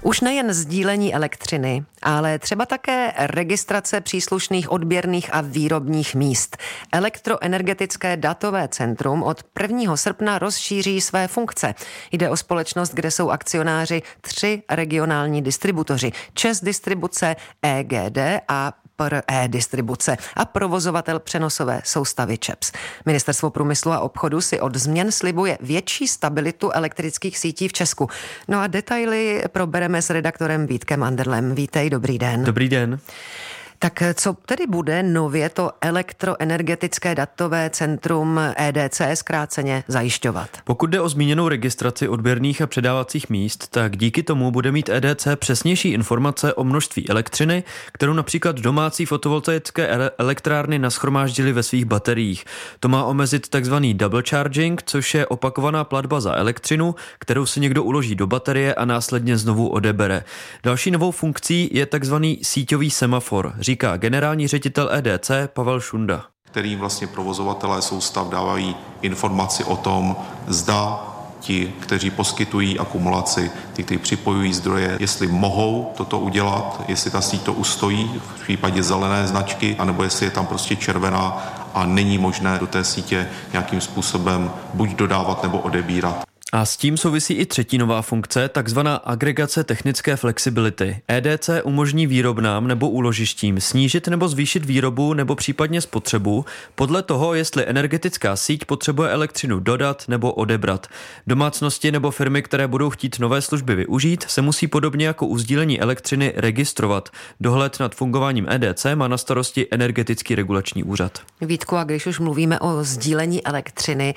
Už nejen sdílení elektřiny, ale třeba také registrace příslušných odběrných a výrobních míst. Elektroenergetické datové centrum od 1. srpna rozšíří své funkce. Jde o společnost, kde jsou akcionáři 3 regionální distributoři. ČEZ distribuce, EGD a e-distribuce a provozovatel přenosové soustavy ČEPS. Ministerstvo průmyslu a obchodu si od změn slibuje větší stabilitu elektrických sítí v Česku. No a detaily probereme s redaktorem Vítkem Anderlem. Vítej, dobrý den. Dobrý den. Tak co tedy bude nově to elektroenergetické datové centrum EDC zkráceně zajišťovat? Pokud jde o zmíněnou registraci odběrných a předávacích míst, tak díky tomu bude mít EDC přesnější informace o množství elektřiny, kterou například domácí fotovoltaické elektrárny nashromáždily ve svých bateriích. To má omezit takzvaný double charging, což je opakovaná platba za elektřinu, kterou si někdo uloží do baterie a následně znovu odebere. Další novou funkcí je takzvaný síťový semafor, říká generální ředitel EDC Pavel Šunda. Kterým vlastně provozovatelé soustav dávají informaci o tom, zda ti, kteří poskytují akumulaci, ty, kteří připojují zdroje, jestli mohou toto udělat, jestli ta síť to ustojí v případě zelené značky, anebo jestli je tam prostě červená a není možné do té sítě nějakým způsobem buď dodávat nebo odebírat. A s tím souvisí i třetí nová funkce, takzvaná agregace technické flexibility. EDC umožní výrobnám nebo úložištím snížit nebo zvýšit výrobu nebo případně spotřebu podle toho, jestli energetická síť potřebuje elektřinu dodat nebo odebrat. Domácnosti nebo firmy, které budou chtít nové služby využít, se musí podobně jako u sdílení elektřiny registrovat. Dohled nad fungováním EDC má na starosti Energetický regulační úřad. Vítku, a když už mluvíme o sdílení elektřiny,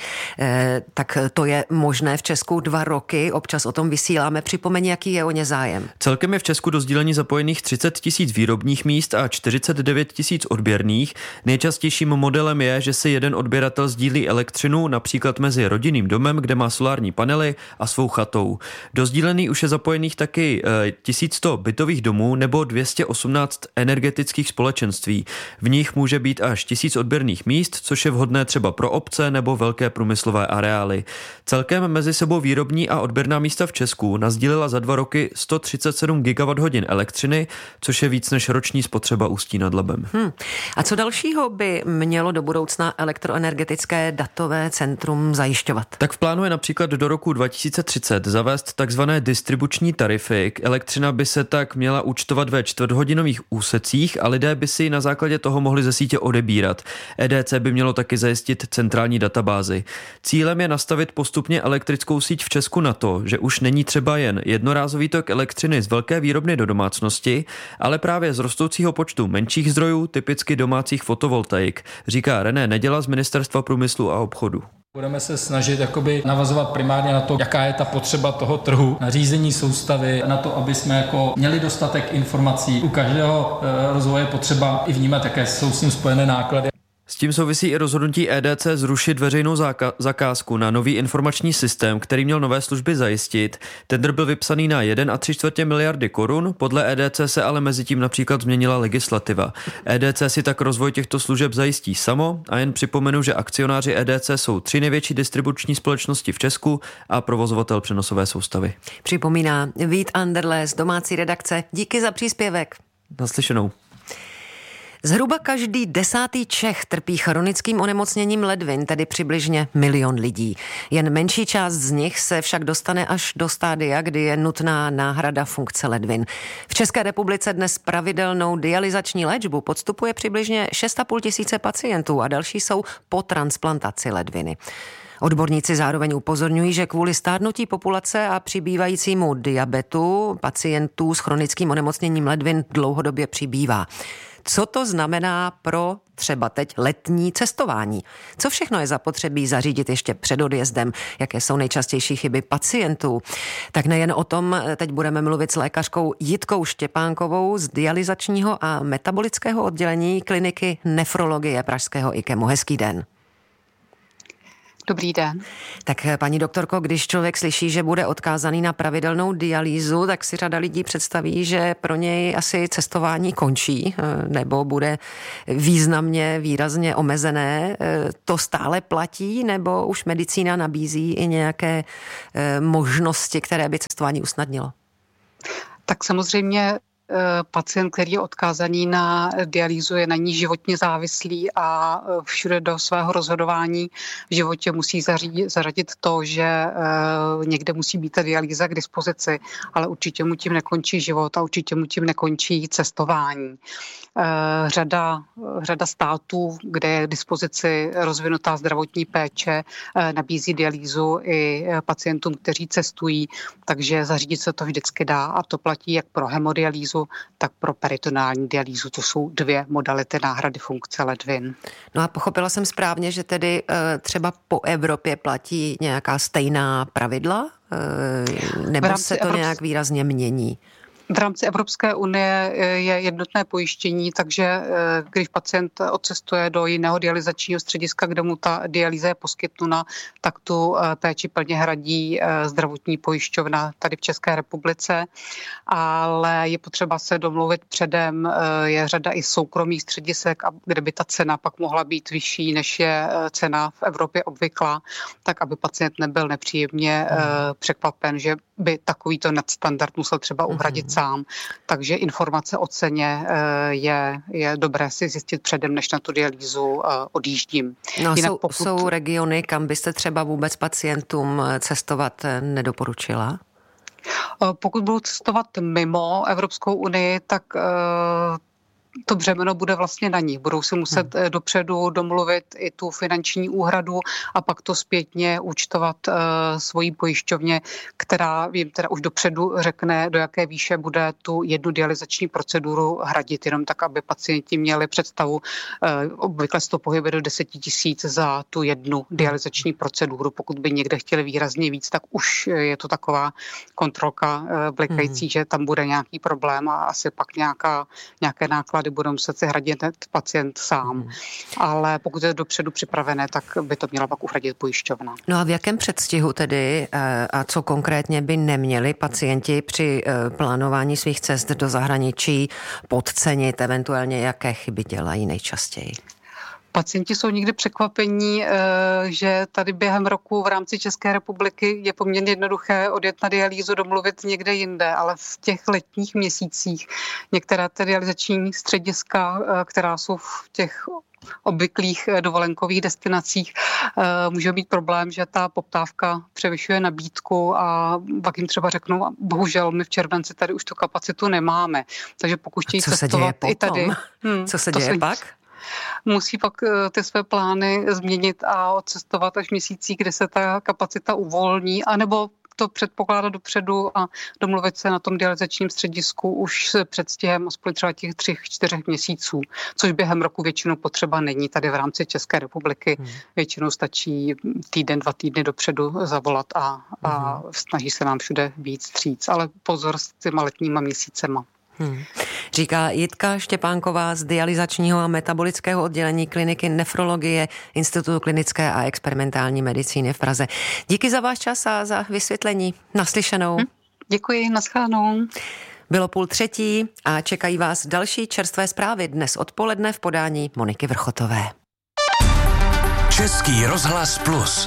tak to je možné v Česku 2 roky, občas o tom vysíláme. Připomeň, jaký je o ně zájem. Celkem je v Česku do sdílení zapojených 30 000 výrobních míst a 49 000 odběrných. Nejčastějším modelem je, že si jeden odběratel sdílí elektřinu, například mezi rodinným domem, kde má solární panely, a svou chatou. Do sdílení už je zapojených taky 1100 bytových domů nebo 218 energetických společenství. V nich může být až 1000 odběrných míst, což je vhodné třeba pro obce nebo velké průmyslové areály. Celkem mezi sebou výrobní a odběrná místa v Česku nasdílila za 2 roky 137 GWh elektřiny, což je víc než roční spotřeba Ústí nad Labem. A co dalšího by mělo do budoucna elektroenergetické datové centrum zajišťovat? Tak v plánu je například do roku 2030 zavést takzvané distribuční tarify. Elektřina by se tak měla účtovat ve čtvrthodinových úsecích a lidé by si na základě toho mohli ze sítě odebírat. EDC by mělo taky zajistit centrální databázi. Cílem je nastavit postupně elektrickou síť v Česku na to, že už není třeba jen jednorázový tok elektřiny z velké výrobny do domácnosti, ale právě z rostoucího počtu menších zdrojů, typicky domácích fotovoltaik, říká René Neděla z Ministerstva průmyslu a obchodu. Budeme se snažit navazovat primárně na to, jaká je ta potřeba toho trhu, na řízení soustavy, na to, aby jsme měli dostatek informací. U každého rozvoje potřeba i vnímat, jaké jsou s tím spojené náklady. S tím souvisí i rozhodnutí EDC zrušit veřejnou zakázku na nový informační systém, který měl nové služby zajistit. Tendr byl vypsaný na 1,75 miliardy korun, podle EDC se ale mezi tím například změnila legislativa. EDC si tak rozvoj těchto služeb zajistí samo a jen připomenu, že akcionáři EDC jsou 3 největší distribuční společnosti v Česku a provozovatel přenosové soustavy. Připomíná Vít Anderle z domácí redakce. Díky za příspěvek. Naslyšenou. Zhruba každý 10. Čech trpí chronickým onemocněním ledvin, tedy přibližně 1 milion lidí. Jen menší část z nich se však dostane až do stádia, kdy je nutná náhrada funkce ledvin. V České republice dnes pravidelnou dialyzační léčbu podstupuje přibližně 6,5 tisíce pacientů a další jsou po transplantaci ledviny. Odborníci zároveň upozorňují, že kvůli stárnutí populace a přibývajícímu diabetu pacientů s chronickým onemocněním ledvin dlouhodobě přibývá. Co to znamená pro třeba teď letní cestování? Co všechno je zapotřebí zařídit ještě před odjezdem? Jaké jsou nejčastější chyby pacientů? Tak nejen o tom teď budeme mluvit s lékařkou Jitkou Štěpánkovou z dialyzačního a metabolického oddělení kliniky nefrologie pražského IKEMu. Hezký den. Dobrý den. Tak paní doktorko, když člověk slyší, že bude odkázaný na pravidelnou dialýzu, tak si řada lidí představí, že pro něj asi cestování končí nebo bude výrazně omezené. To stále platí nebo už medicína nabízí i nějaké možnosti, které by cestování usnadnilo? Tak samozřejmě pacient, který je odkázaný na dialýzu, je na ní životně závislý a všude do svého rozhodování v životě musí zařadit to, že někde musí být ta dialýza k dispozici, ale určitě mu tím nekončí život a určitě mu tím nekončí cestování. Řada států, kde je k dispozici rozvinutá zdravotní péče, nabízí dialýzu i pacientům, kteří cestují, takže zařídit se to vždycky dá a to platí jak pro hemodialýzu, tak pro peritoneální dialýzu. To jsou 2 modality náhrady funkce ledvin. No a pochopila jsem správně, že tedy třeba po Evropě platí nějaká stejná pravidla? Nebo se to nějak výrazně mění? V rámci Evropské unie je jednotné pojištění, takže když pacient odcestuje do jiného dialyzačního střediska, kde mu ta dialýza je poskytnuta, tak tu péči plně hradí zdravotní pojišťovna tady v České republice, ale je potřeba se domluvit předem, je řada i soukromých středisek, kde by ta cena pak mohla být vyšší, než je cena v Evropě obvyklá, tak aby pacient nebyl nepříjemně překvapen, že by takovýto nadstandard musel třeba uhradit sám. Takže informace o ceně je dobré si zjistit předem, než na tu dialýzu odjíždím. No, jsou regiony, kam byste třeba vůbec pacientům cestovat nedoporučila? Pokud budou cestovat mimo Evropskou unii, tak to břemeno bude vlastně na nich. Budou si muset dopředu domluvit i tu finanční úhradu a pak to zpětně účtovat svojí pojišťovně, která jim teda už dopředu řekne, do jaké výše bude tu jednu dialyzační proceduru hradit, jenom tak, aby pacienti měli představu. Obvykle se to pohybuje do 10 000 za tu jednu dialyzační proceduru. Pokud by někde chtěli výrazně víc, tak už je to taková kontrolka blikající, že tam bude nějaký problém a asi pak nějaké náklady budou muset si hradit pacient sám. Ale pokud je dopředu připravené, tak by to měla pak uhradit pojišťovna. No a v jakém předstihu tedy a co konkrétně by neměli pacienti při plánování svých cest do zahraničí podcenit, eventuálně jaké chyby dělají nejčastěji? Pacienti jsou někdy překvapení, že tady během roku v rámci České republiky je poměrně jednoduché odjet na dialýzu, domluvit někde jinde, ale v těch letních měsících některé ty dialyzační střediska, která jsou v těch obvyklých dovolenkových destinacích, může být problém, že ta poptávka převyšuje nabídku a pak jim třeba řeknou, bohužel my v červenci tady už tu kapacitu nemáme. Takže pokud chtějí cestovat i tady. Co se děje pak? Musí pak ty své plány změnit a odcestovat až v měsících, kdy se ta kapacita uvolní, anebo to předpokládat dopředu a domluvit se na tom dialyzačním středisku už s předstihem aspoň třeba těch 3-4 měsíců, což během roku většinou potřeba není. Tady v rámci České republiky většinou stačí týden, 2 týdny dopředu zavolat a snaží se nám všude víc vstříc, ale pozor s těma letníma měsícema. Říká Jitka Štěpánková z dialyzačního a metabolického oddělení kliniky nefrologie Institutu klinické a experimentální medicíny v Praze. Díky za váš čas a za vysvětlení. Naslyšenou. Děkuji, naschledanou. Bylo 2:30 a čekají vás další čerstvé zprávy dnes odpoledne v podání Moniky Vrchotové. Český rozhlas Plus.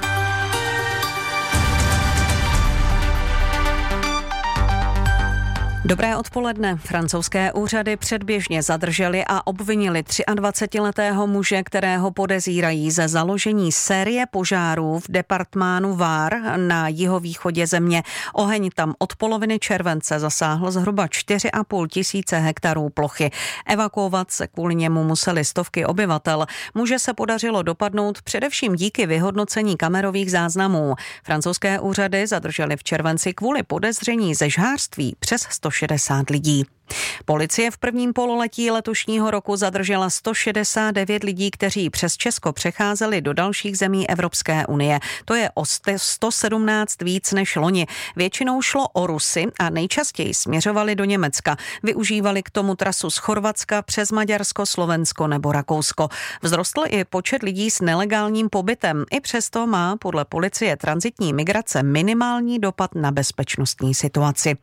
Dobré odpoledne. Francouzské úřady předběžně zadrželi a obvinili 23letého muže, kterého podezírají ze založení série požárů v departmánu Var na jihovýchodě země. Oheň tam od poloviny července zasáhl zhruba 4,5 tisíce hektarů plochy. Evakuovat se kvůli němu museli stovky obyvatel. Muže se podařilo dopadnout především díky vyhodnocení kamerových záznamů. Francouzské úřady zadrželi v červenci kvůli podezření ze žhářství přes 160 lidí. Policie v prvním pololetí letošního roku zadržela 169 lidí, kteří přes Česko přecházeli do dalších zemí Evropské unie. To je o 117 víc než loni. Většinou šlo o Rusy a nejčastěji směřovali do Německa. Využívali k tomu trasu z Chorvatska přes Maďarsko, Slovensko nebo Rakousko. Vzrostl i počet lidí s nelegálním pobytem. I přesto má podle policie tranzitní migrace minimální dopad na bezpečnostní situaci.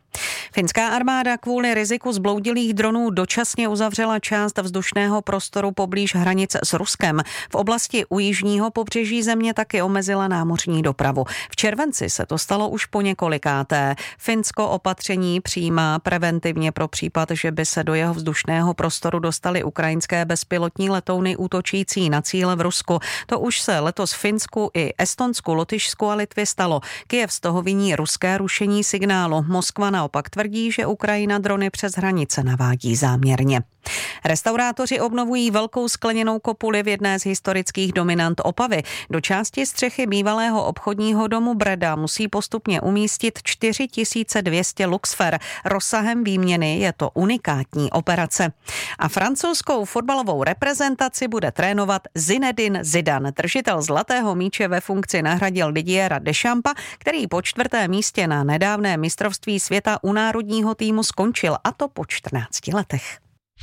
Finská armáda kvůli riziku zbloudilých dronů dočasně uzavřela část vzdušného prostoru poblíž hranice s Ruskem. V oblasti u jižního pobřeží země taky omezila námořní dopravu. V červenci se to stalo už po několikáté. Finsko opatření přijímá preventivně pro případ, že by se do jeho vzdušného prostoru dostaly ukrajinské bezpilotní letouny útočící na cíle v Rusku. To už se letos Finsku i Estonsku, Lotyšsku a Litvě stalo. Kyjev z toho viní ruské rušení signálu. Moskva naopak tvrdí, že Ukrajina drony přes hranice navádí záměrně. Restaurátoři obnovují velkou skleněnou kopuli v jedné z historických dominant Opavy. Do části střechy bývalého obchodního domu Breda musí postupně umístit 4200 luxfer. Rozsahem výměny je to unikátní operace. A francouzskou fotbalovou reprezentaci bude trénovat Zinedine Zidane. Držitel zlatého míče ve funkci nahradil Didiera Deschampa, který po 4. místě na nedávném mistrovství světa u národního týmu skončil, a to po 14 letech.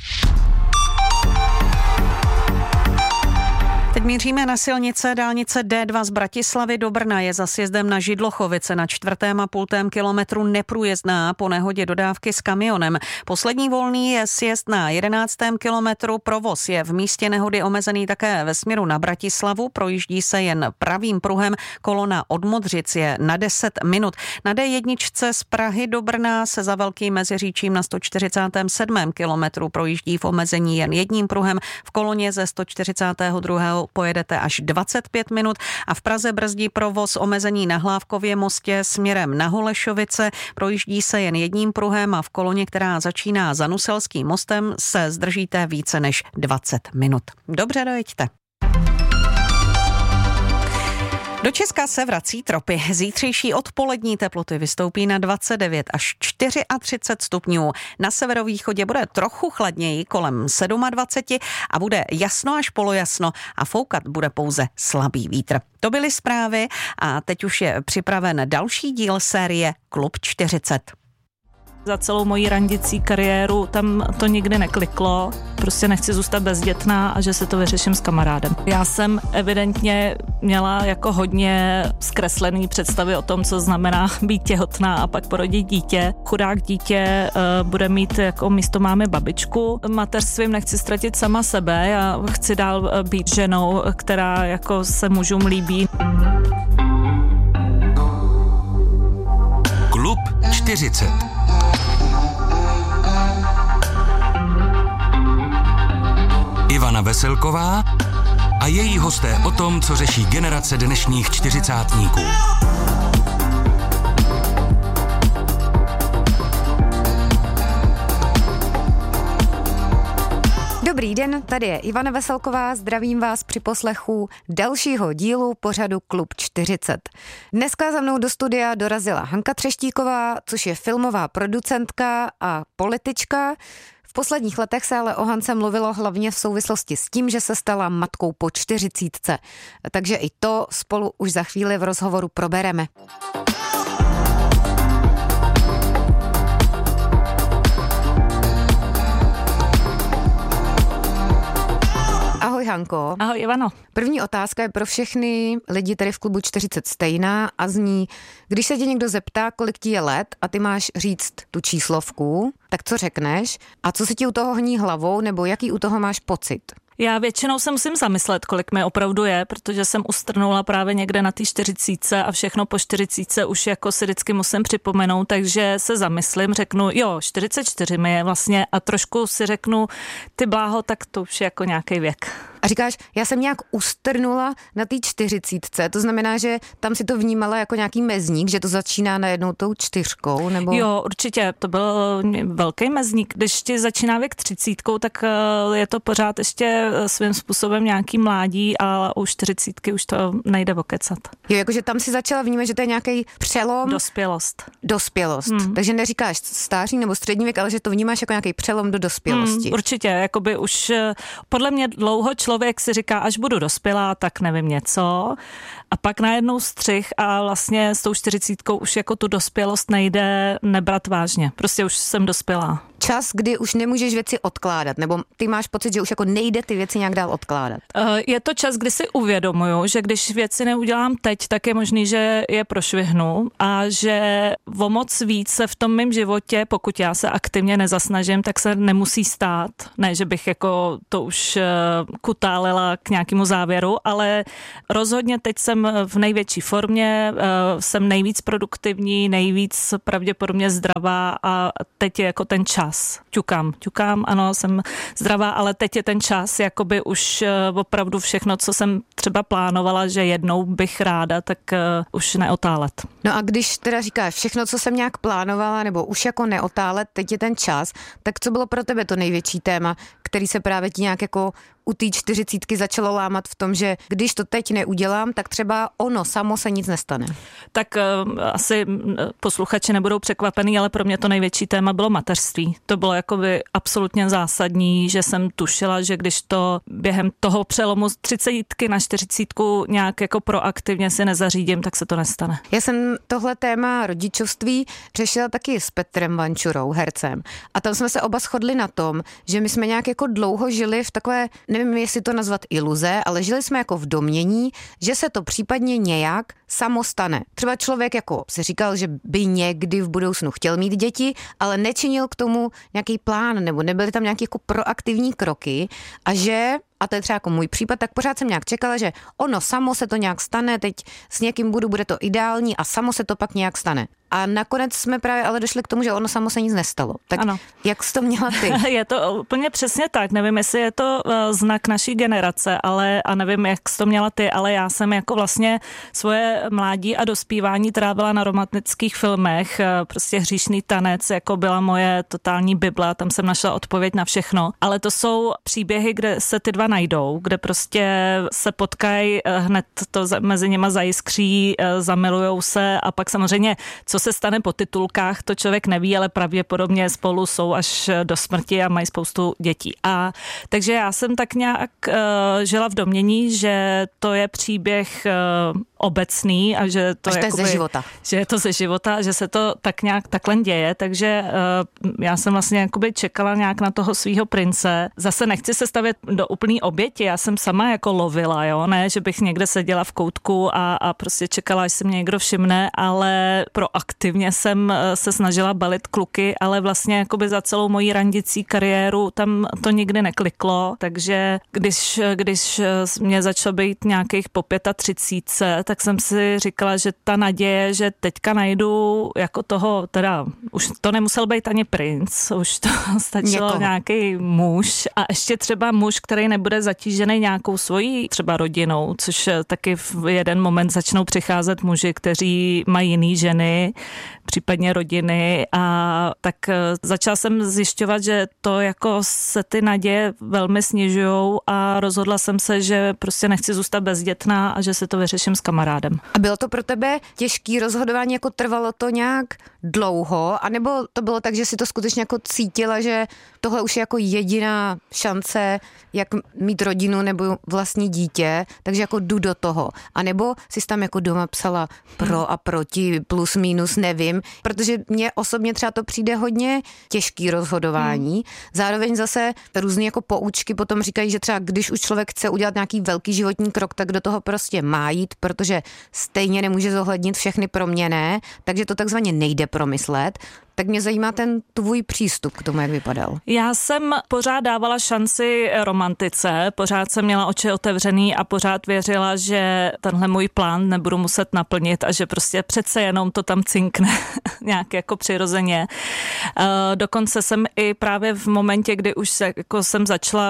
Teď míříme na silnice. Dálnice D2 z Bratislavy do Brna je za sjezdem na Židlochovice na 4,5 kilometru neprůjezdná po nehodě dodávky s kamionem. Poslední volný je sjezd na 11. kilometru. Provoz je v místě nehody omezený také ve směru na Bratislavu. Projíždí se jen pravým pruhem. Kolona od Modřic je na 10 minut. Na D1 z Prahy do Brna se za Velkým Meziříčím na 147. kilometru projíždí v omezení jen jedním pruhem. V koloně ze 142. pojedete až 25 minut a v Praze brzdí provoz omezení na Hlávkově mostě směrem na Holešovice. Projíždí se jen jedním pruhem a v koloně, která začíná za Nuselským mostem, se zdržíte více než 20 minut. Dobře, dojeďte. Do Česka se vrací tropy. Zítřejší odpolední teploty vystoupí na 29 až 34 stupňů. Na severovýchodě bude trochu chladněji, kolem 27 a bude jasno až polojasno a foukat bude pouze slabý vítr. To byly zprávy a teď už je připraven další díl série Klub 40. Za celou moji randicí kariéru tam to nikdy nekliklo. Prostě nechci zůstat bezdětná a že se to vyřeším s kamarádem. Já jsem evidentně měla jako hodně zkreslený představy o tom, co znamená být těhotná a pak porodit dítě. Chudák dítě bude mít jako místo mámy babičku. Mateřstvím nechci ztratit sama sebe. Já chci dál být ženou, která jako se mužům líbí. Klub 40. Ivana Veselková a její hosté o tom, co řeší generace dnešních čtyřicátníků. Dobrý den, tady je Ivana Veselková, zdravím vás při poslechu dalšího dílu pořadu Klub 40. Dneska za mnou do studia dorazila Hanka Třeštíková, což je filmová producentka a politička. V posledních letech se ale o Hance mluvilo hlavně v souvislosti s tím, že se stala matkou po 40. Takže i to spolu už za chvíli v rozhovoru probereme. Ahoj Hanko. Ahoj Ivano. První otázka je pro všechny lidi tady v klubu 40 stejná a zní, když se tě někdo zeptá, kolik ti je let a ty máš říct tu číslovku, tak co řekneš a co si ti u toho hní hlavou nebo jaký u toho máš pocit? Já většinou se musím zamyslet, kolik mi opravdu je, protože jsem ustrnula právě někde na té 40 a všechno po 40 už jako si vždycky musím připomenout, takže se zamyslím, řeknu, jo, 44 mi je vlastně a trošku si řeknu, ty bláho, tak to už je jako nějaký věk. A říkáš, já jsem nějak ustrnula na té 40, to znamená, že tam si to vnímala jako nějaký mezník, že to začíná najednou tou 4, nebo? Jo, určitě, to byl velký mezník. Když ti začíná věk 30, tak je to pořád ještě svým způsobem nějaký mládí a u 40 už to nejde okecat. Jo, jakože tam si začala vnímat, že to je nějaký přelom. Dospělost. Takže neříkáš stáří nebo střední věk, ale že to vnímáš jako nějaký přelom do dospělosti. Určitě, jakoby už podle mě dlouho člověk si říká, až budu dospělá, tak nevím něco. A pak najednou střih a vlastně s tou 40 už jako tu dospělost nejde nebrat vážně. Prostě už jsem dospělá. čas, kdy už nemůžeš věci odkládat, nebo ty máš pocit, že už jako nejde ty věci nějak dál odkládat? Je to čas, kdy si uvědomuju, že když věci neudělám teď, tak je možný, že je prošvihnu a že o moc víc se v tom mém životě, pokud já se aktivně nezasnažím, tak se nemusí stát. Ne, že bych jako to už kutálela k nějakému závěru, ale rozhodně teď jsem v největší formě, jsem nejvíc produktivní, nejvíc pravděpodobně zdravá a teď je jako ten čas. Ťukám, ano, jsem zdravá, ale teď je ten čas, jakoby už opravdu všechno, co jsem třeba plánovala, že jednou bych ráda, tak už neotálet. No a když teda říkáš všechno, co jsem nějak plánovala, nebo už jako neotálet, teď je ten čas, tak co bylo pro tebe to největší téma, který se právě ti nějak jako u té 40 začalo lámat v tom, že když to teď neudělám, tak třeba ono samo se nic nestane? Tak asi posluchači nebudou překvapený, ale pro mě to největší téma bylo mateřství. To bylo jakoby absolutně zásadní, že jsem tušila, že když to během toho přelomu z 30 na 40 nějak jako proaktivně si nezařídím, tak se to nestane. Já jsem tohle téma rodičovství řešila taky s Petrem Vančurou, hercem. A tam jsme se oba shodli na tom, že my jsme nějak jako dlouho žili v takové, nevím, jestli to nazvat iluze, ale žili jsme jako v domnění, že se to případně nějak samo stane. Třeba člověk jako si říkal, že by někdy v budoucnu chtěl mít děti, ale nečinil k tomu nějaký plán, nebo nebyly tam nějaké jako proaktivní kroky a že, a to je třeba jako můj případ, tak pořád jsem nějak čekala, že ono samo se to nějak stane, teď s někým bude to ideální a samo se to pak nějak stane. A nakonec jsme právě ale došli k tomu, že ono samo se nic nestalo. Tak ano. Jak jsi to měla ty? Je to úplně přesně tak. Nevím, jestli je to znak naší generace, ale a nevím, jak jsi to měla ty, ale já jsem jako vlastně svoje mládí a dospívání trávila na romantických filmech. Prostě Hříšný tanec, jako byla moje totální bible, tam jsem našla odpověď na všechno. Ale to jsou příběhy, kde se ty dva najdou, kde prostě se potkají, hned to mezi nima zajiskří, zamilujou se a pak samozřejmě, co se stane po titulkách, to člověk neví, ale pravděpodobně spolu jsou až do smrti a mají spoustu dětí. A takže já jsem tak nějak žila v domnění, že to je příběh obecný a že to je ze života. Že je to ze života, že se to tak nějak takhle děje, takže já jsem vlastně jakoby čekala nějak na toho svýho prince. Zase nechci se stavět do úplný oběti, já jsem sama jako lovila, jo, ne, že bych někde seděla v koutku a prostě čekala, až se mě někdo všimne, ale proaktivně jsem se snažila balit kluky, ale vlastně jakoby za celou moji randicí kariéru tam to nikdy nekliklo, takže když mě začalo být nějakých po 35, tak jsem si říkala, že ta naděje, že teďka najdu jako toho, teda už to nemusel být ani princ, už to stačilo nějaký muž a ještě třeba muž, který nebude zatížený nějakou svojí třeba rodinou, což taky v jeden moment začnou přicházet muži, kteří mají jiný ženy, případně rodiny a tak začala jsem zjišťovat, že to jako se ty naděje velmi snižujou a rozhodla jsem se, že prostě nechci zůstat bezdětná a že se to vyřeším s kamarádem. A bylo to pro tebe těžký rozhodování, jako trvalo to nějak dlouho, anebo to bylo tak, že si to skutečně jako cítila, že tohle už je jako jediná šance, jak mít rodinu nebo vlastní dítě, takže jako jdu do toho. A nebo jsi tam jako doma psala pro a proti, plus minus, nevím, protože mně osobně třeba to přijde hodně těžký rozhodování. Zároveň zase různý jako poučky potom říkají, že třeba když už člověk chce udělat nějaký velký životní krok, tak do toho prostě má jít, protože stejně nemůže zohlednit všechny proměnné, takže to takzvaně nejde promyslet. Tak mě zajímá ten tvůj přístup k tomu, jak vypadal. Já jsem pořád dávala šanci romantice, pořád jsem měla oči otevřený a pořád věřila, že tenhle můj plán nebudu muset naplnit a že prostě přece jenom to tam cinkne nějak jako přirozeně. Dokonce jsem i právě v momentě, kdy už jako jsem začala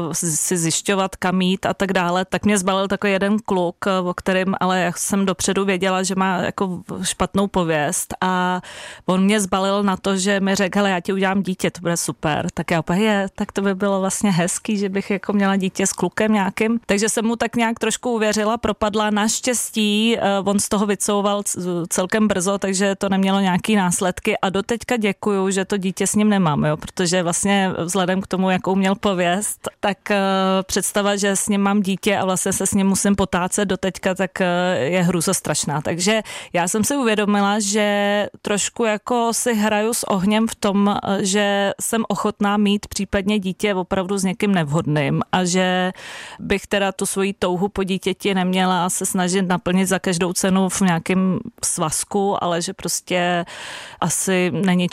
si zjišťovat, kam jít a tak dále, tak mě zbalil takový jeden kluk, o kterém ale já jsem dopředu věděla, že má jako špatnou pověst a on mě zbalil na to, že mi řekl, hele, já ti udělám dítě, to bude super. Tak já opět, tak to by bylo vlastně hezký, že bych jako měla dítě s klukem nějakým. Takže jsem mu tak nějak trošku uvěřila, propadla. Naštěstí on z toho vycouval celkem brzo, takže to nemělo nějaký následky a doteďka děkuju, že to dítě s ním nemám, jo, protože vlastně vzhledem k tomu, jakou měl pověst, tak představa, že s ním mám dítě a vlastně se s ním musím potácet doteďka, tak je hrůzostrašná. Takže já jsem si uvědomila, že trošku jako si hraju s ohněm v tom, že jsem ochotná mít případně dítě opravdu s někým nevhodným a že bych teda tu svoji touhu po dítěti neměla se snažit naplnit za každou cenu v nějakém svazku, ale že prostě asi není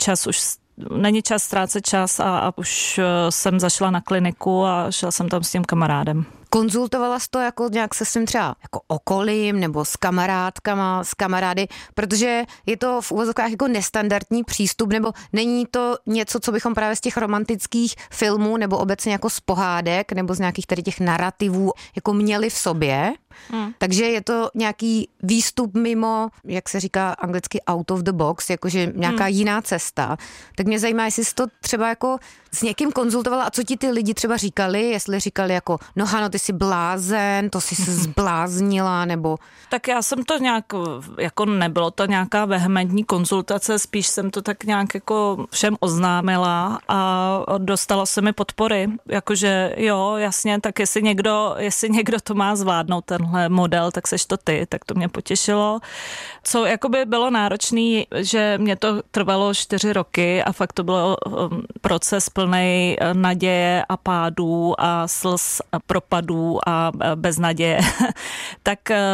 čas ztrácet čas a už jsem zašla na kliniku a šla jsem tam s tím kamarádem. Konzultovala jsi to jako nějak se svým třeba jako okolím nebo s kamarádkama, s kamarády, protože je to v uvozovkách jako nestandardní přístup, nebo není to něco, co bychom právě z těch romantických filmů nebo obecně jako z pohádek nebo z nějakých tady těch narrativů jako měli v sobě. Takže je to nějaký výstup mimo, jak se říká anglicky out of the box, jakože nějaká jiná cesta. Tak mě zajímá, jestli jsi to třeba jako s někým konzultovala a co ti ty lidi třeba říkali, jestli říkali jako, no Hano, ty jsi blázen, to jsi se zbláznila, nebo... Tak já jsem to nějak, jako nebylo to nějaká vehementní konzultace, spíš jsem to tak nějak jako všem oznámila a dostala se mi podpory, jakože jo, jasně, tak jestli někdo to má zvládnout, tenhle model, tak seš to ty, tak to mě potěšilo. Co jakoby bylo náročný, že mě to trvalo 4 roky a fakt to bylo proces plnej naděje a pádů a slz a propadů a beznaděje. Tak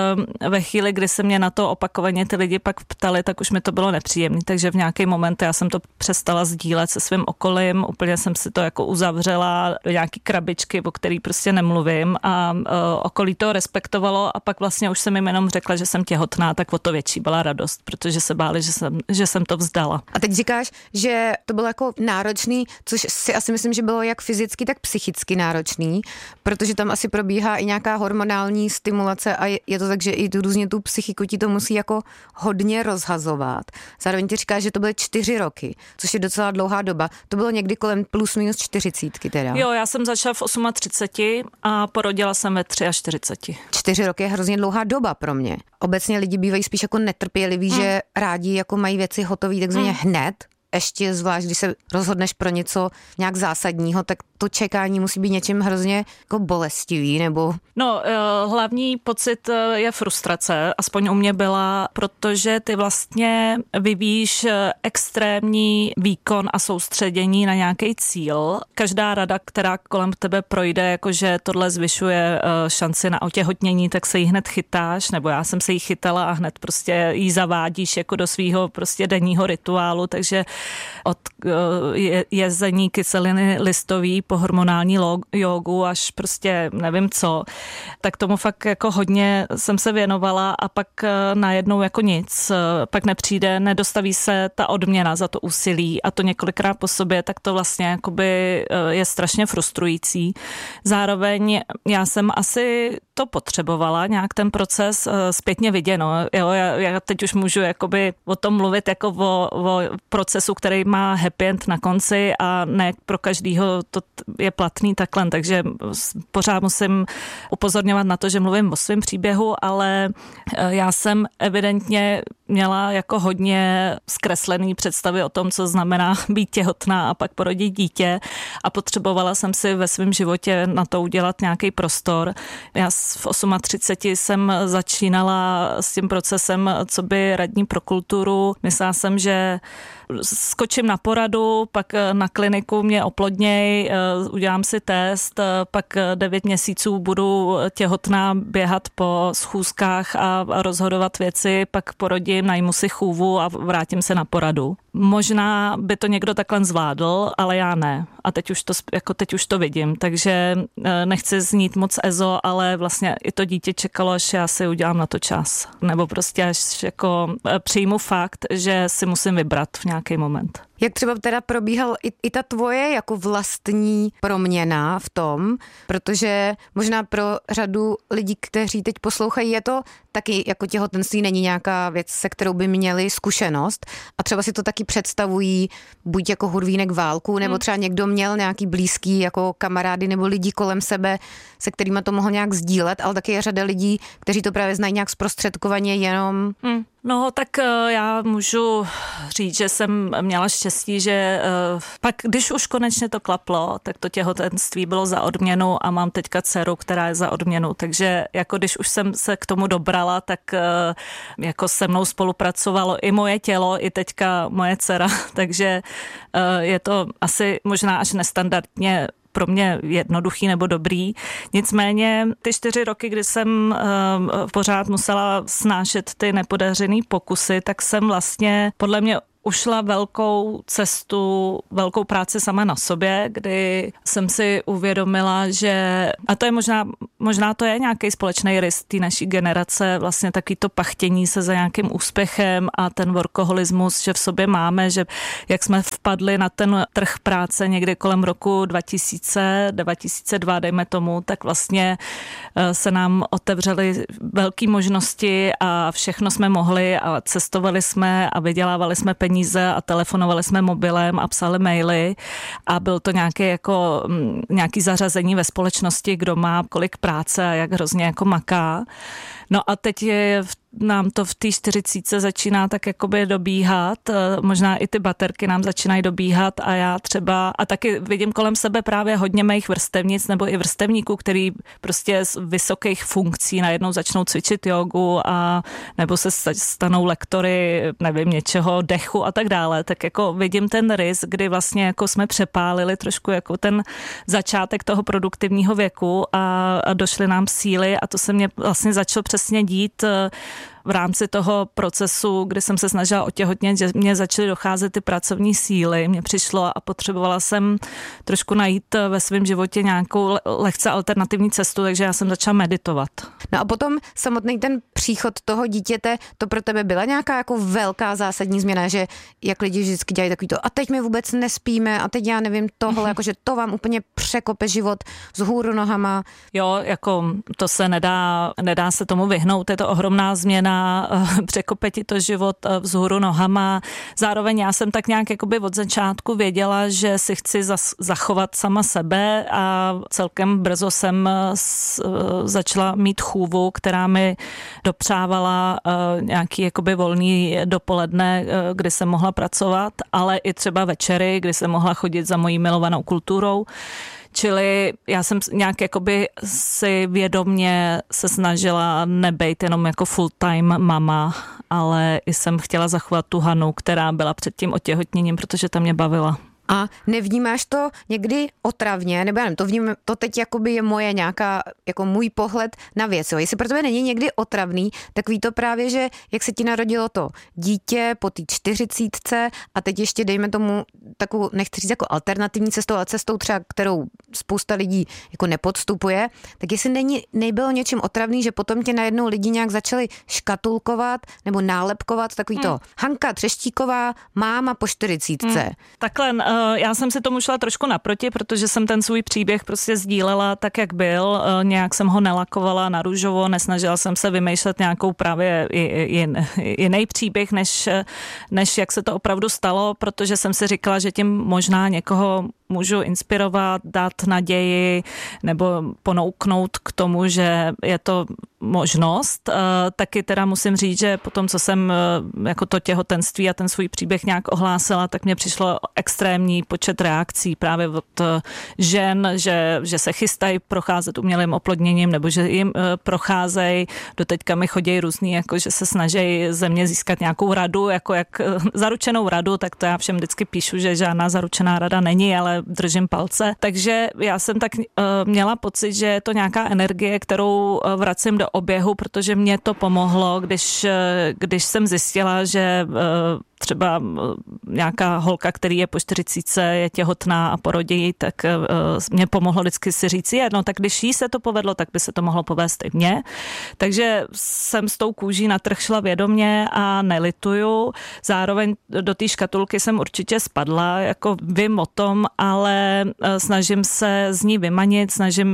ve chvíli, kdy se mě na to opakovaně ty lidi pak ptali, tak už mi to bylo nepříjemné. Takže v nějaký moment já jsem to přestala sdílet se svým okolím, úplně jsem si to jako uzavřela do nějaký krabičky, o který prostě nemluvím a okolí to respektovalo a pak vlastně už jsem jim jenom řekla, že jsem těhotná, tak o to větší byla radost, protože se báli, že jsem to vzdala. A teď říkáš, že to bylo jako náročný, což si asi myslím, že bylo jak fyzicky, tak psychicky náročný, protože tam asi probíhá i nějaká hormonální stimulace a je to tak, že i různě tu psychiku ti to musí jako hodně rozhazovat. Zároveň ti říkáš, že to byly 4 roky, což je docela dlouhá doba. To bylo někdy kolem plus minus 40 teda. Jo, já jsem začala v 38 a porodila jsem ve 43. 4 roky je hrozně dlouhá doba pro mě. Obecně lidi bývají spíš jako netrpěliví, že rádi jako mají věci hotové takzvaně hned. Ještě zvlášť, když se rozhodneš pro něco nějak zásadního, tak to čekání musí být něčím hrozně jako bolestivý, nebo... No, hlavní pocit je frustrace, aspoň u mě byla, protože ty vlastně vyvíjíš extrémní výkon a soustředění na nějaký cíl. Každá rada, která kolem tebe projde, jakože tohle zvyšuje šanci na otěhotnění, tak se jí hned chytáš, nebo já jsem se jí chytala a hned prostě jí zavádíš jako do svýho prostě denního rituálu, takže od jezení kyseliny listový po hormonální jógu až prostě nevím co, tak tomu fakt jako hodně jsem se věnovala a pak najednou jako nic, pak nedostaví se ta odměna za to úsilí a to několikrát po sobě, tak to vlastně jakoby je strašně frustrující. Zároveň já jsem asi to potřebovala, nějak ten proces zpětně viděno. Jo, já teď už můžu jakoby o tom mluvit jako o procesu, který má happy end na konci a ne pro každýho to je platný takhle, takže pořád musím upozorňovat na to, že mluvím o svém příběhu, ale já jsem evidentně měla jako hodně zkreslený představy o tom, co znamená být těhotná a pak porodit dítě a potřebovala jsem si ve svém životě na to udělat nějaký prostor. Já v 38 jsem začínala s tím procesem, co by radní pro kulturu. Myslela jsem, že skočím na poradu, pak na kliniku mě oplodněj, udělám si test, pak 9 měsíců budu těhotná běhat po schůzkách a rozhodovat věci, pak porodím, najmu si chůvu a vrátím se na poradu. Možná by to někdo takhle zvládl, ale já ne. A teď už to vidím, takže nechci znít moc ezo, ale vlastně i to dítě čekalo, až já si udělám na to čas. Nebo prostě až jako přijmu fakt, že si musím vybrat v nějaký moment. Jak třeba teda probíhal i ta tvoje jako vlastní proměna v tom, protože možná pro řadu lidí, kteří teď poslouchají, je to taky jako těhotenství není nějaká věc, se kterou by měli zkušenost a třeba si to taky představují buď jako hurvínek válku, nebo třeba někdo měl nějaký blízký jako kamarády nebo lidi kolem sebe, se kterými to mohl nějak sdílet, ale taky je řada lidí, kteří to právě znají nějak zprostředkovaně jenom... No, tak já můžu říct, že jsem měla štěstí štěstí, že pak, když už konečně to klaplo, tak to těhotenství bylo za odměnu a mám teďka dceru, která je za odměnu. Takže jako když už jsem se k tomu dobrala, tak jako se mnou spolupracovalo i moje tělo, i teďka moje dcera. Takže je to asi možná až nestandardně pro mě jednoduchý nebo dobrý. Nicméně ty 4 roky, kdy jsem pořád musela snášet ty nepodařený pokusy, tak jsem vlastně podle mě ušla velkou cestu, velkou práci sama na sobě, kdy jsem si uvědomila, že, a to je možná to je nějaký společný rys té naší generace, vlastně taky to pachtění se za nějakým úspěchem a ten workoholismus, že v sobě máme, že jak jsme vpadli na ten trh práce někdy kolem roku 2002, dejme tomu, tak vlastně se nám otevřely velké možnosti a všechno jsme mohli a cestovali jsme a vydělávali jsme peníze a telefonovali jsme mobilem a psali maily a byl to nějaký zařazení ve společnosti, kdo má kolik práce a jak hrozně jako maká. No a teď nám to v té 40 začíná tak jakoby dobíhat, možná i ty baterky nám začínají dobíhat a já třeba, a taky vidím kolem sebe právě hodně mých vrstevnic nebo i vrstevníků, který prostě z vysokých funkcí najednou začnou cvičit jogu a nebo se stanou lektory, nevím, něčeho, dechu a tak dále, tak jako vidím ten rys, kdy vlastně jako jsme přepálili trošku jako ten začátek toho produktivního věku a došly nám síly a to se mě vlastně začalo přesně dít v rámci toho procesu, kdy jsem se snažila otěhotnět, že mě začaly docházet ty pracovní síly. Mně přišlo a potřebovala jsem trošku najít ve svém životě nějakou lehce alternativní cestu, takže já jsem začala meditovat. No a potom samotný ten příchod toho dítěte, to pro tebe byla nějaká jako velká zásadní změna, že jak lidi vždycky dělají takový to a teď my vůbec nespíme a teď já nevím tohle, jakože to vám úplně překope život vzhůru nohama. Jo, jako to se nedá se tomu vyhnout, je to ohromná změna, překope ti to život vzhůru nohama. Zároveň já jsem tak nějak jakoby od začátku věděla, že si chci zachovat sama sebe a celkem brzo jsem začala mít chůvu, která mi dopřávala nějaký jakoby volný dopoledne, kdy jsem mohla pracovat, ale i třeba večery, kdy jsem mohla chodit za mojí milovanou kulturou. Čili já jsem nějak jakoby si vědomně se snažila nebejt jenom jako full-time mama, ale i jsem chtěla zachovat tu Hanu, která byla před tím otěhotněním, protože ta mě bavila. A nevnímáš to někdy otravně, nebo já nevím, to vnímám, to teď jakoby je moje nějaká, jako můj pohled na věc, jo. Jestli pro tebe není někdy otravný, tak ví to právě, že jak se ti narodilo to dítě po té 40 a teď ještě dejme tomu takovou, nechci říct jako alternativní cestou, ale cestou třeba, kterou spousta lidí jako nepodstupuje, tak jestli nebylo něčím otravný, že potom tě najednou lidi nějak začali škatulkovat nebo nálepkovat takový to Hanka Třeštíková, máma po 40. Takhle, já jsem si tomu šla trošku naproti, protože jsem ten svůj příběh prostě sdílela tak, jak byl. Nějak jsem ho nelakovala na růžovo, nesnažila jsem se vymýšlet nějakou právě jiný příběh, než jak se to opravdu stalo, protože jsem si říkala, že tím možná někoho můžu inspirovat, dát naději nebo ponouknout k tomu, že je to možnost. Taky teda musím říct, že po tom, co jsem jako to těhotenství a ten svůj příběh nějak ohlásila, tak mě přišlo extrémní počet reakcí právě od žen, že se chystají procházet umělým oplodněním nebo že jim procházejí. Doteďka mi chodí různý, jako že se snaží ze mě získat nějakou radu, jako jak zaručenou radu, tak to já všem vždycky píšu, že žádná zaručená rada není, ale držím palce. Takže já jsem tak měla pocit, že je to nějaká energie, kterou vracím do oběhu, protože mě to pomohlo, když jsem zjistila, že třeba nějaká holka, který je po 40, je těhotná a porodí, tak mě pomohlo vždycky si říct, tak když jí se to povedlo, tak by se to mohlo povést i mně. Takže jsem s tou kůží na trh šla vědomě a nelituju. Zároveň do té škatulky jsem určitě spadla, jako vím o tom, ale snažím se z ní vymanit,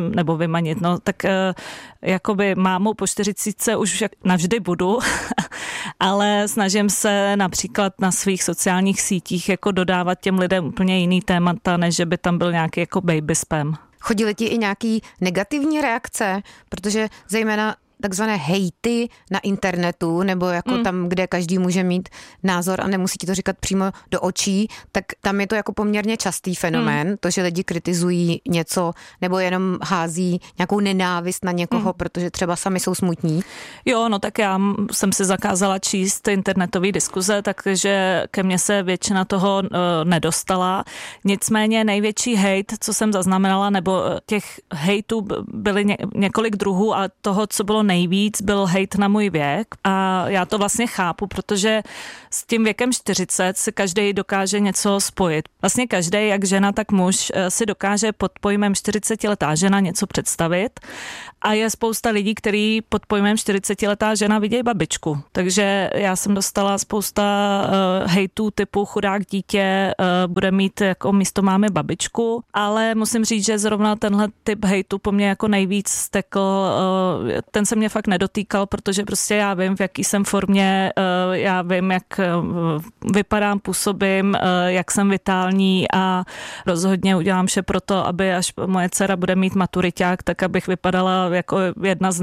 tak jakoby mámou po 40 už navždy budu, ale snažím se například na svých sociálních sítích jako dodávat těm lidem úplně jiný témata, než že by tam byl nějaký jako baby spam. Chodily ti i nějaký negativní reakce, protože zejména takzvané hejty na internetu, nebo jako tam, kde každý může mít názor a nemusí ti to říkat přímo do očí, tak tam je to jako poměrně častý fenomén, to, že lidi kritizují něco nebo jenom hází nějakou nenávist na někoho, protože třeba sami jsou smutní. Jo, no tak já jsem si zakázala číst internetové diskuze, takže ke mně se většina toho nedostala. Nicméně největší hejt, co jsem zaznamenala, nebo těch hejtů byly několik druhů a toho, co bylo nejvíc, byl hejt na můj věk a já to vlastně chápu, protože s tím věkem 40 si každý dokáže něco spojit. Vlastně každý, jak žena, tak muž, si dokáže pod pojmem 40letá žena něco představit a je spousta lidí, kteří pod pojmem 40letá žena vidějí babičku. Takže já jsem dostala spousta hejtů typu chudák dítě bude mít jako místo mámy babičku, ale musím říct, že zrovna tenhle typ hejtu po mně jako nejvíc stekl. Ten se mě fakt nedotýkal, protože prostě já vím, v jaký jsem formě, já vím, jak vypadám, působím, jak jsem vitální a rozhodně udělám vše pro to, aby až moje dcera bude mít maturiťák, tak abych vypadala jako jedna z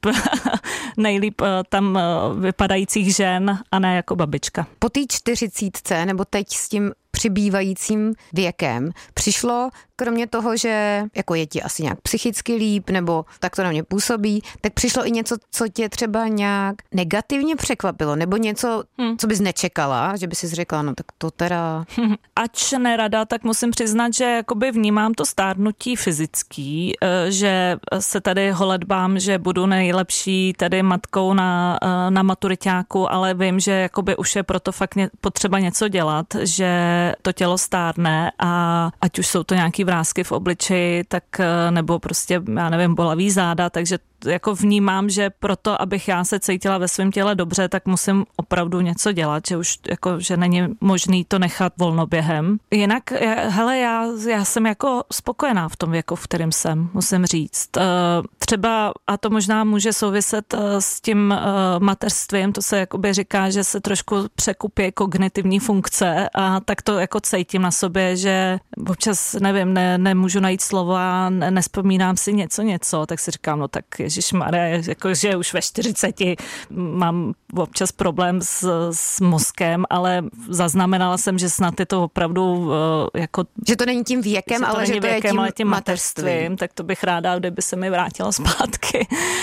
nejlíp tam vypadajících žen a ne jako babička. Po té 40 nebo teď s tím přibývajícím věkem přišlo, kromě toho, že jako je ti asi nějak psychicky líp, nebo tak to na mě působí, tak přišlo i něco, co tě třeba nějak negativně překvapilo, nebo něco, co bys nečekala, že by si řekla, no tak to teda... Ač nerada, tak musím přiznat, že jakoby vnímám to stárnutí fyzický, že se tady holedbám, že budu nejlepší tady matkou na maturiťáku, ale vím, že jakoby už je proto fakt potřeba něco dělat, že to tělo stárne a ať už jsou to nějaký vrásky v obličeji, tak nebo prostě, já nevím, bolavý záda, takže jako vnímám, že proto, abych já se cítila ve svém těle dobře, tak musím opravdu něco dělat, že už jako, že není možný to nechat volnoběhem. Jinak, hele, já jsem jako spokojená v tom věku, v kterém jsem, musím říct. Třeba, a to možná může souviset s tím mateřstvím, to se jakoby říká, že se trošku překupí kognitivní funkce a tak to jako cítím na sobě, že občas, nevím, nemůžu najít slovo a nespomínám si něco, tak si říkám, no tak ježišmarja, jakože už ve 40 mám občas problém s mozkem, ale zaznamenala jsem, že snad je to opravdu jako... Že to není tím věkem, ale že to je tím mateřstvím. Tak to bych ráda, kdyby se mi vrátila zpátky.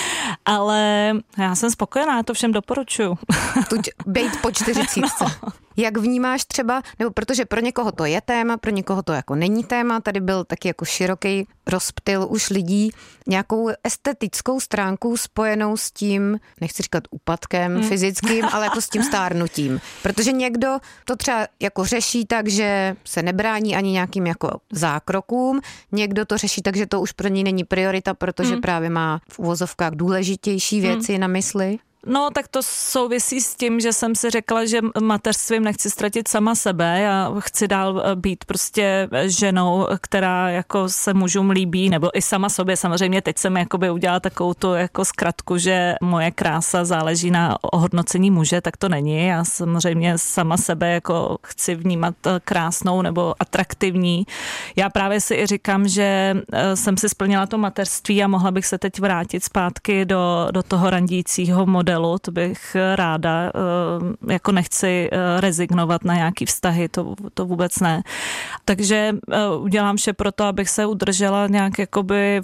Ale já jsem spokojená, to všem doporučuju. Tuď bejt po 40. No. Jak vnímáš třeba, nebo protože pro někoho to je téma, pro někoho to jako není téma, tady byl taky jako široký rozptyl už lidí, nějakou estetickou stránku spojenou s tím, nechci říkat úpadkem fyzickým, ale jako s tím stárnutím. Protože někdo to třeba jako řeší tak, že se nebrání ani nějakým jako zákrokům, někdo to řeší tak, že to už pro ní není priorita, protože právě má v uvozovkách důležitější věci na mysli. No, tak to souvisí s tím, že jsem si řekla, že mateřstvím nechci ztratit sama sebe. Já chci dál být prostě ženou, která jako se mužům líbí, nebo i sama sobě. Samozřejmě teď jsem jakoby udělala takovou tu jako zkratku, že moje krása záleží na ohodnocení muže, tak to není. Já samozřejmě sama sebe jako chci vnímat krásnou nebo atraktivní. Já právě si i říkám, že jsem si splnila to mateřství a mohla bych se teď vrátit zpátky do toho randícího modelu. To bych ráda, jako nechci rezignovat na nějaký vztahy, to vůbec ne. Takže udělám vše pro to, abych se udržela nějak jakoby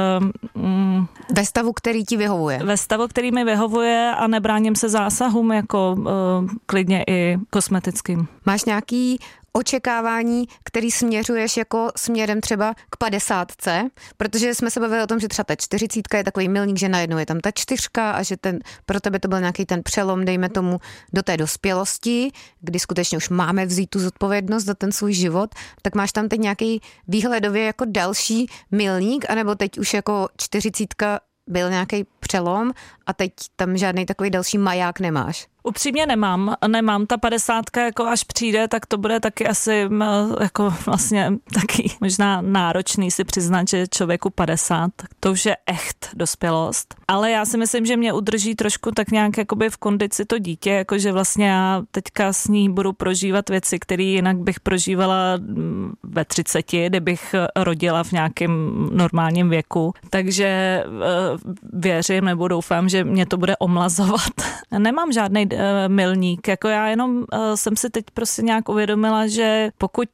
ve stavu, který ti vyhovuje. Ve stavu, který mi vyhovuje a nebráním se zásahům jako klidně i kosmetickým. Máš nějaký očekávání, který směřuješ jako směrem třeba k 50, protože jsme se bavili o tom, že třeba ta 40 je takový milník, že najednou je tam ta 4 a že pro tebe to byl nějaký ten přelom, dejme tomu, do té dospělosti, kdy skutečně už máme vzít tu zodpovědnost za ten svůj život, tak máš tam teď nějaký výhledově jako další milník, anebo teď už jako 40 byl nějaký přelom a teď tam žádný takový další maják nemáš? Upřímně nemám. Ta 50 jako až přijde, tak to bude taky asi jako vlastně taky možná náročný si přiznat, že člověku 50, to už je echt dospělost. Ale já si myslím, že mě udrží trošku tak nějak jakoby v kondici to dítě, jakože vlastně já teďka s ní budu prožívat věci, které jinak bych prožívala ve 30, kdybych rodila v nějakém normálním věku. Takže věřím nebo doufám, že mě to bude omlazovat. Nemám žádný milník, jako já jenom jsem si teď prostě nějak uvědomila, že pokud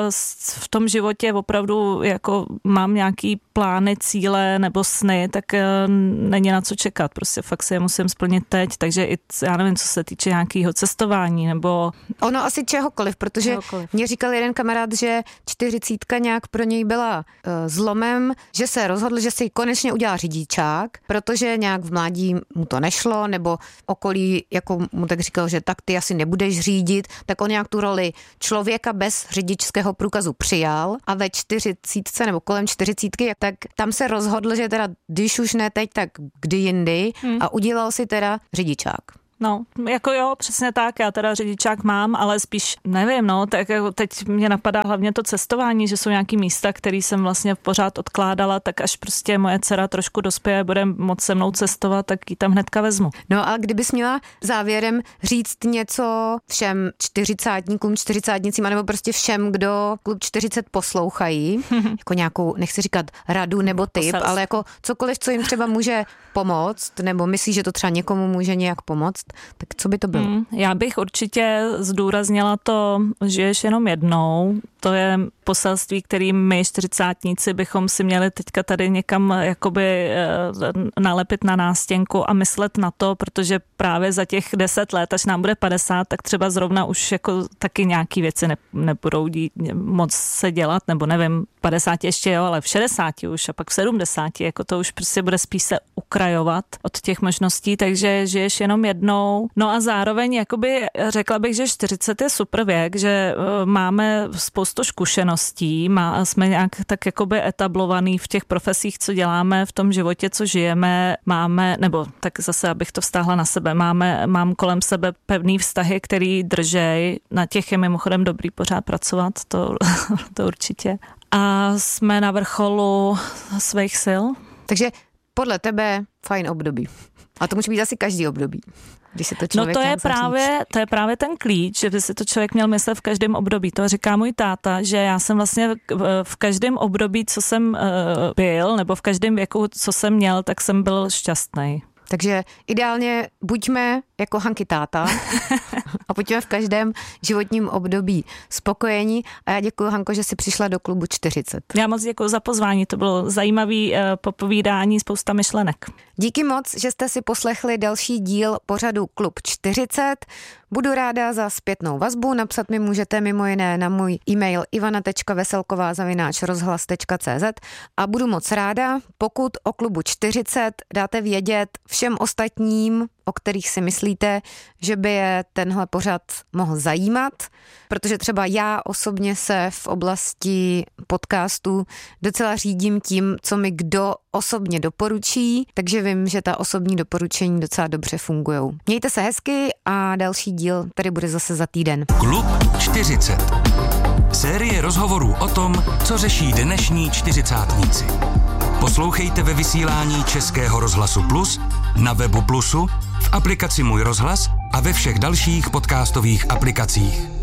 v tom životě opravdu jako mám nějaký plány, cíle nebo sny, tak není na co čekat, prostě fakt si je musím splnit teď, takže i já nevím, co se týče nějakého cestování nebo... Ono asi čehokoliv, protože mě říkal jeden kamarád, že 40 nějak pro něj byla zlomem, že se rozhodl, že si konečně udělá řidičák, protože nějak v mládí mu to nešlo, nebo okolí, jako mu tak říkal, že tak ty asi nebudeš řídit, tak on nějak tu roli člověka bez řidičského průkazu přijal a ve 40 nebo kolem 40, tak tam se rozhodl, že teda když už ne teď, tak kdy jindy a udělal si teda řidičák. No, jako jo, přesně tak, já teda řidičák mám, ale spíš nevím, no, tak jako teď mě napadá hlavně to cestování, že jsou nějaký místa, který jsem vlastně pořád odkládala, tak až prostě moje dcera trošku dospěje, bude moc se mnou cestovat, tak ji tam hnedka vezmu. No a kdybys měla závěrem říct něco všem 40nicím, anebo prostě všem, kdo Klub 40 poslouchají, jako nějakou, nechci říkat radu nebo tip, ale jako cokoliv, co jim třeba může pomoct, nebo myslíš, že to třeba někomu může nějak pomoct, tak co by to bylo? Já bych určitě zdůraznila to, žiješ jenom jednou. To je poselství, který my 40tníci bychom si měli teďka tady někam jakoby nalepit na nástěnku a myslet na to, protože právě za těch 10 let, až nám bude 50, tak třeba zrovna už jako taky nějaký věci nebudou moc se dělat, nebo nevím, 50 ještě jo, ale v 60 už a pak v 70, jako to už prostě bude spíš se ukrajovat od těch možností, takže žiješ jenom jednou. No a zároveň jakoby řekla bych, že 40 je super věk, že máme spoustu zkušeností, jsme nějak tak jakoby etablovaný v těch profesích, co děláme, v tom životě, co žijeme, máme, nebo tak zase, abych to vztáhla na sebe, mám kolem sebe pevný vztahy, který držej, na těch je mimochodem dobrý pořád pracovat, to určitě. A jsme na vrcholu svých sil. Takže podle tebe fajn období. A to může být asi každý období. Když se to člověk to je právě ten klíč, že by si to člověk měl myslet v každém období. To říká můj táta, že já jsem vlastně v každém období, co jsem byl, nebo v každém věku, co jsem měl, tak jsem byl šťastný. Takže ideálně buďme jako Hanky táta a buďme v každém životním období spokojení. A já děkuji, Hanko, že jsi přišla do Klubu 40. Já moc děkuji za pozvání, to bylo zajímavý popovídání, spousta myšlenek. Díky moc, že jste si poslechli další díl pořadu Klub 40. Budu ráda za zpětnou vazbu, napsat mi můžete mimo jiné na můj e-mail ivana.veselková@rozhlas.cz a budu moc ráda, pokud o Klubu 40 dáte vědět všem ostatním, o kterých si myslíte, že by je tenhle pořad mohl zajímat, protože třeba já osobně se v oblasti podcastu docela řídím tím, co mi kdo osobně doporučí, takže vím, že ta osobní doporučení docela dobře fungujou. Mějte se hezky a další díl tady bude zase za týden. Klub 40. Série rozhovorů o tom, co řeší dnešní 40tníci. Poslouchejte ve vysílání Českého rozhlasu Plus, na webu Plusu, v aplikaci Můj rozhlas a ve všech dalších podcastových aplikacích.